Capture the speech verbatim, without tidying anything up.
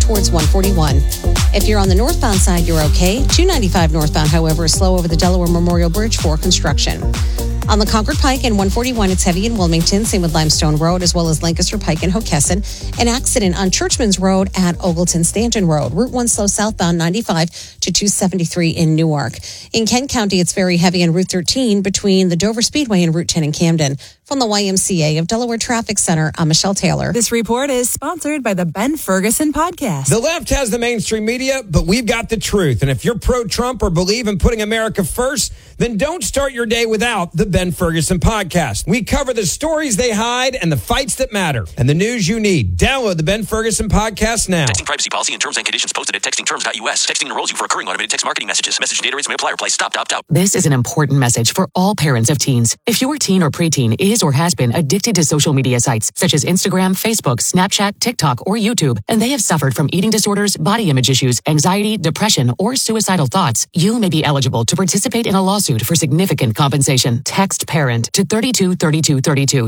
towards one forty-one. If you're on the northbound side, you're okay. two ninety-five northbound, however, is slow over the Delaware Memorial Bridge for construction. On the Concord Pike and one forty-one, it's heavy in Wilmington, same with Limestone Road, as well as Lancaster Pike and Hockessin. An accident on Churchman's Road at Ogleton Stanton Road. Route one slow southbound ninety-five to two seventy-three in Newark. In Kent County, it's very heavy on Route thirteen between the Dover Speedway and Route ten in Camden. From the Y M C A of Delaware Traffic Center, I'm Michelle Taylor. This report is sponsored by the Ben Ferguson Podcast. The left has the mainstream media, but we've got the truth. And if you're pro-Trump or believe in putting America first, then don't start your day without the Ben Ferguson Podcast. We cover the stories they hide and the fights that matter and the news you need. Download the Ben Ferguson Podcast now. Texting privacy policy and terms and conditions posted at texting terms dot U S. Texting enrolls you for recurring automated text marketing messages. Message and data rates may apply. Reply stop to opt out. This is an important message for all parents of teens. If your teen or preteen is or has been addicted to social media sites such as Instagram, Facebook, Snapchat, TikTok, or YouTube, and they have suffered from eating disorders, body image issues, anxiety, depression, or suicidal thoughts, you may be eligible to participate in a lawsuit for significant compensation. Text PARENT to thirty-two thirty-two thirty-two